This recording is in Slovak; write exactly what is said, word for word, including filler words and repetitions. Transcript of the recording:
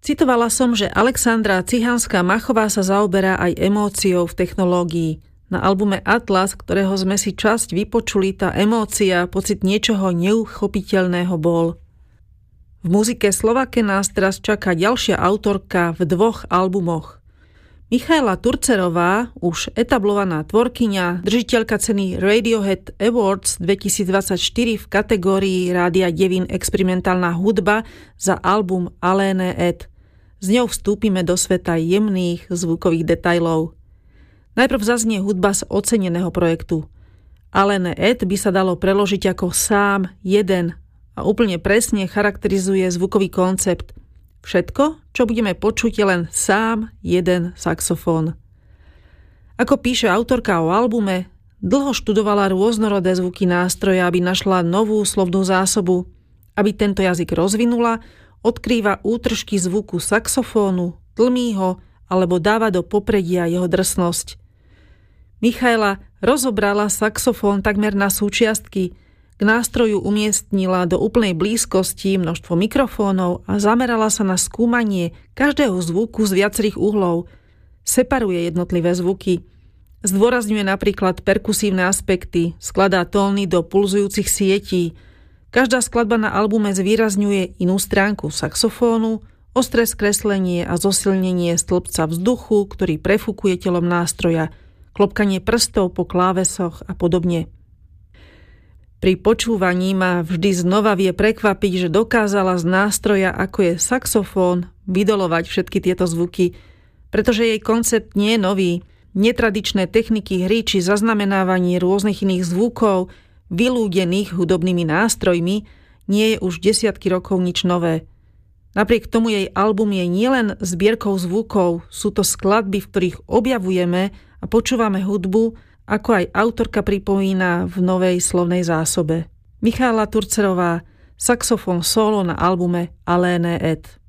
Citovala som, že Alexandra Cihanská-Machová sa zaoberá aj emóciou v technológii. Na albume Atlas, ktorého sme si časť vypočuli, tá emócia, pocit niečoho neuchopiteľného bol. V muzike Slovake nás teraz čaká ďalšia autorka v dvoch albumoch. Michaela Turcerová, už etablovaná tvorkyňa, držiteľka ceny Radiohead Awards dvetisícdvadsaťštyri v kategórii Rádia Devín experimentálna hudba za album Alene et. S ňou vstúpime do sveta jemných zvukových detailov. Najprv zaznie hudba z oceneného projektu. Alene et by sa dalo preložiť ako sám, jeden a úplne presne charakterizuje zvukový koncept. Všetko, čo budeme počuť, je len sám jeden saxofón. Ako píše autorka o albume, dlho študovala rôznorodé zvuky nástroja, aby našla novú slovnú zásobu. Aby tento jazyk rozvinula, odkrýva útržky zvuku saxofónu, tlmí ho alebo dáva do popredia jeho drsnosť. Michaela rozobrala saxofón takmer na súčiastky, k nástroju umiestnila do úplnej blízkosti množstvo mikrofónov a zamerala sa na skúmanie každého zvuku z viacerých uhlov. Separuje jednotlivé zvuky. Zdôrazňuje napríklad perkusívne aspekty, skladá tóny do pulzujúcich sietí. Každá skladba na albume zvýrazňuje inú stránku saxofónu, ostré skreslenie a zosilnenie stĺpca vzduchu, ktorý prefúkuje telom nástroja, klopkanie prstov po klávesoch a podobne. Pri počúvaní ma vždy znova vie prekvapiť, že dokázala z nástroja, ako je saxofón, vydolovať všetky tieto zvuky, pretože jej koncept nie je nový. Netradičné techniky hry či zaznamenávanie rôznych iných zvukov, vylúdených hudobnými nástrojmi, nie je už desiatky rokov nič nové. Napriek tomu jej album je nielen zbierkou zvukov, sú to skladby, v ktorých objavujeme a počúvame hudbu, ako aj autorka pripomína v novej slovnej zásobe. Michaela Turcerová, saxofón solo na albume Alene et.